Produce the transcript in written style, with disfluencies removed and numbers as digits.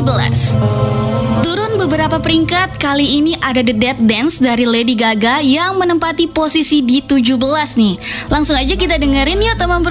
17. Turun beberapa peringkat, kali ini ada The Dead Dance dari Lady Gaga yang menempati posisi di 17 nih. Langsung aja kita dengerin yuk teman bro.